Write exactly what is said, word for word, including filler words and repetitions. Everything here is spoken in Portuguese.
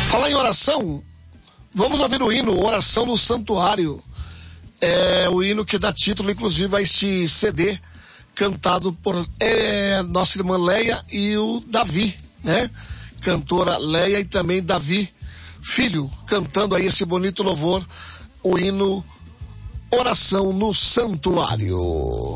Falar em oração, vamos ouvir o hino Oração no Santuário. É o hino que dá título, inclusive, a este C D, cantado por é, nossa irmã Leia e o Davi, né? Cantora Leia e também Davi, filho, cantando aí esse bonito louvor, o hino Oração no Santuário.